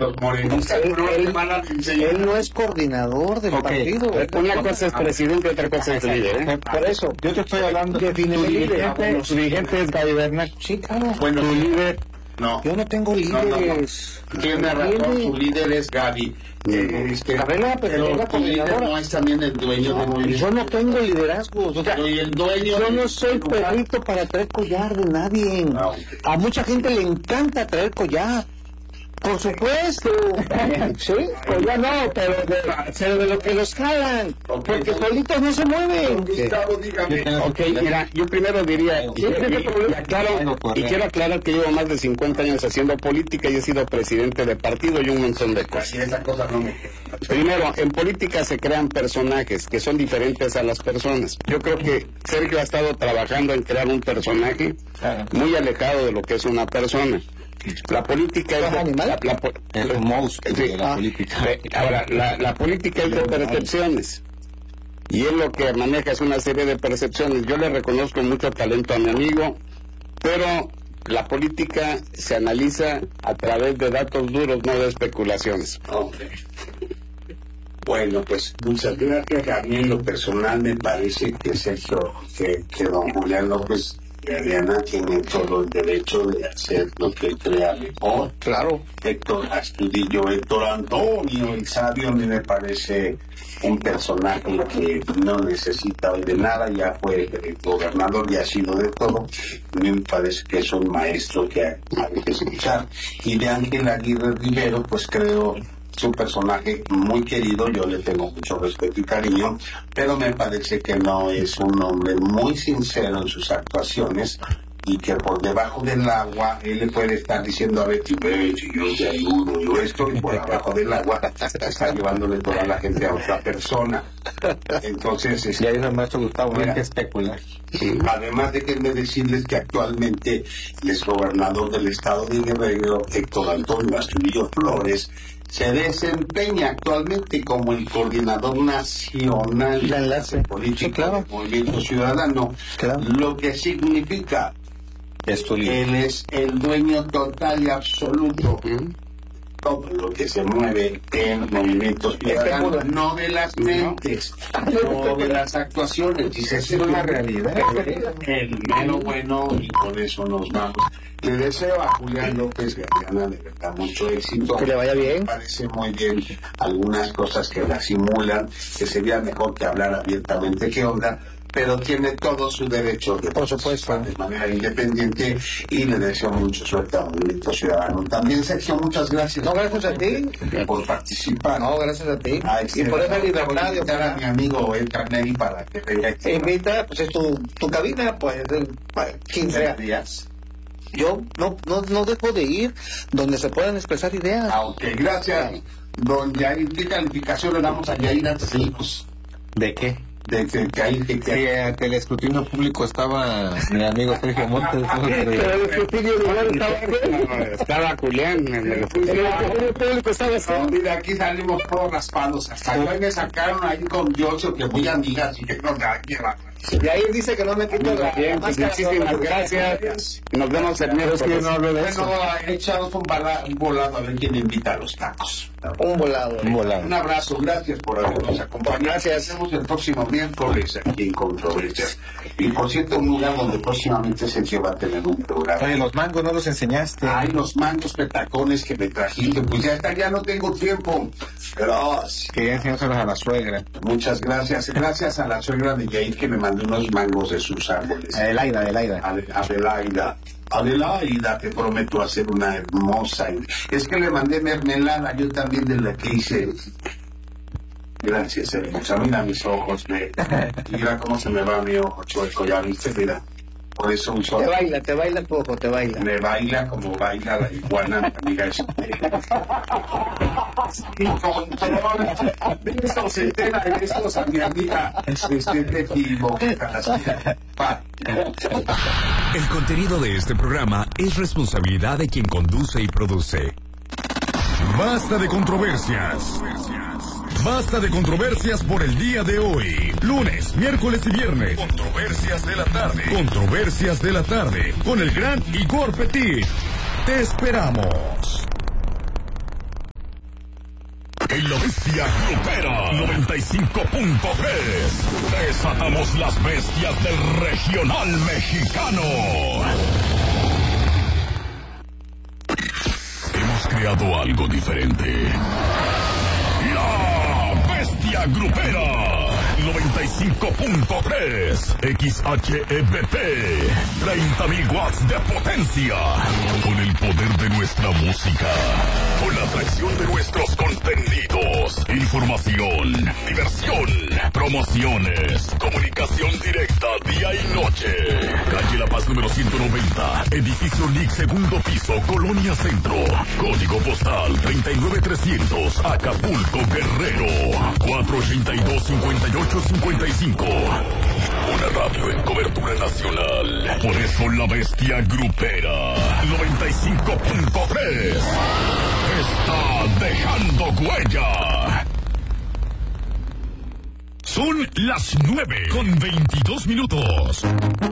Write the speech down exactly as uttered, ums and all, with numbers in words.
los morenistas Él, no él- le van a enseñar. él no es coordinador del Ok, partido. una cosa es presidente y otra cosa es líder, ¿eh? Por eso, Yo te estoy hablando, Defíneme tu líder. dirigente, su dirigente es Gaby Bernal. sí, claro. Bueno, Tu líder, no. Yo no tengo No, no, no. líderes. Tiene razón, su líder es Gaby. Eh, este, A ver, no, pero pero es la tu líder coordinadora. no es también el dueño de movimiento. Yo no tengo liderazgos. O sea, Pero y el dueño yo de- no soy perrito para traer collar de nadie. Ah, ok. A mucha gente le encanta traer collar. Por supuesto. Sí, collar no, pero de, pero de lo que los jalan. Ok. Porque solitos no se mueven. Gustavo, dígame. ok, mira, yo primero diría, y, y- y aclaro, y quiero aclarar que llevo más de cincuenta años haciendo política y he sido presidente de partido y un montón de cosas. Así esa cosa no me... Primero, en política se crean personajes que son diferentes a las personas. Yo creo que Sergio ha estado trabajando en crear un personaje muy alejado de lo que es una persona. La política es... ¿Es animal? la- la po- Es un monstruo Sí. de la Ah. política. Eh, Ahora, la, la política es de percepciones. Y él lo que maneja es una serie de percepciones. Yo le reconozco mucho talento a mi amigo, pero la política se analiza a través de datos duros, no de especulaciones. Ok. Bueno, pues muchas gracias. A mí en lo personal me parece que Sergio, que, que don Julián López Galeana tiene todo el derecho de hacer lo que crea mejor. Claro. Héctor Astudillo, Héctor Antonio, el sabio, a mí me parece un personaje que no necesita hoy de nada, ya fue el gobernador y ha sido de todo. A mí me parece que es un maestro que hay que escuchar. Y de Ángel Aguirre Rivero, pues creo su personaje muy querido, yo le tengo mucho respeto y cariño, pero me parece que no es un hombre muy sincero en sus actuaciones y que por debajo del agua él le puede estar diciendo a Betty, Betty, yo te ayudo, yo esto, y por abajo del agua está llevándole toda la gente a otra persona. Entonces, es, Ya dijo el maestro Gustavo, no hay Mira. que especular. además de que me decirles que actualmente el exgobernador del estado de Guerrero, Héctor Antonio Astudillo Flores, se desempeña actualmente como el coordinador nacional La enlace. político Sí, claro. del Movimiento Ciudadano, Claro. lo que significa Esto él es el dueño total y absoluto de todo lo que se mueve en Movimiento Ciudadano, no de las mentes, no de las actuaciones, dice, es una realidad, el mero bueno, y con eso nos vamos. Le deseo a Julián López Galeana de verdad mucho éxito. Que le vaya bien. Me parece muy bien algunas cosas que la simulan, que sería mejor que hablar abiertamente qué onda, pero tiene todo su derecho de Por supuesto. participar de manera independiente y le deseo mucha suerte a Movimiento Ciudadano. También, Sergio, muchas gracias. No, gracias a ti. Por participar. No, gracias a ti. Ah, Y por esa libertad de invitar a mi amigo El Carnegui para que venga aquí. invita, pues es tu, tu cabina, pues eh, para quien sea. días. Yo no, no, no dejo de ir donde se puedan expresar ideas. Ah, ok, gracias. Don Yair, ¿qué calificación le damos a Yair antes de irnos? ¿De qué? De que, que hay que... Sí, ante el escrutinio público estaba mi amigo Sergio Montes. Pero el escrutinio de lugar estaba bien. Estaba Julián en el El público estaba así. No, mira, aquí salimos todos raspados. Hasta hoy me sacaron ahí con Diosio, que muy amigas y que no me lleva. Y ahí dice que no me quito la Bien, pues máscara. muchísimas gracias. Nos vemos el miércoles. Bueno, echados un, bala, un volado a ver quién invita a los tacos. Un volado. Un volado. Un abrazo, gracias por habernos acompañado. Gracias. Nos vemos el próximo miércoles aquí en Controversias. Y por cierto, un lugar donde próximamente Sergio va a tener un programa. Oye, los mangos no los enseñaste. Ay, los mangos petacones que me trajiste, pues ya está, ya no tengo tiempo. Gracias. Quería enseñárselos a la suegra. Muchas gracias. Gracias a la suegra de Yair que me mandó unos mangos de sus árboles. Adelaida, Adelaida. Ade- Adelaida. Adelaida, te prometo hacer una hermosa. Es que le mandé mermelada, yo también de la que hice. Gracias, hermosa. Mira mis ojos, ve. Mira cómo se me va mi ojo chueco, ya viste, mira. Por eso un Te solo. baila, te baila tu ojo, te baila. Me baila como baila la iguana, amiga. Y control. De esto se entera de estos a mi amiga. Este te equivocas. Pa. El contenido de este programa es responsabilidad de quien conduce y produce. Basta de controversias. Basta de controversias por el día de hoy. Lunes, miércoles y viernes. Controversias de la tarde. Controversias de la tarde. Con el gran Igor Petit. Te esperamos. En la bestia grupera noventa y cinco punto tres. Desatamos las bestias del regional mexicano. Hemos creado algo diferente. La bestia grupera noventa y cinco punto tres. X H E B P. treinta mil watts de potencia. Con el poder de nuestra música. Con la atracción de nuestros contenidos. Información, diversión, promociones, comunicación directa día y noche. Calle La Paz número ciento noventa. Edificio L I C, segundo piso, Colonia Centro. Código postal treinta y nueve trescientos. Acapulco, Guerrero. cuatro ochenta y dos, cincuenta y ocho cincuenta y cinco. Una radio en cobertura nacional. Por eso la bestia grupera noventa y cinco punto tres está dejando huella. Son las nueve con veintidós minutos.